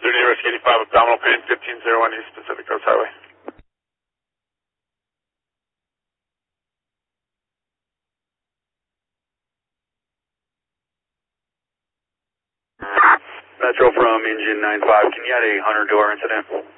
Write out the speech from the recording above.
30 risk 85 abdominal pain, 1501 East Pacific Coast Highway. Metro from engine 95, can you add a hunter door incident?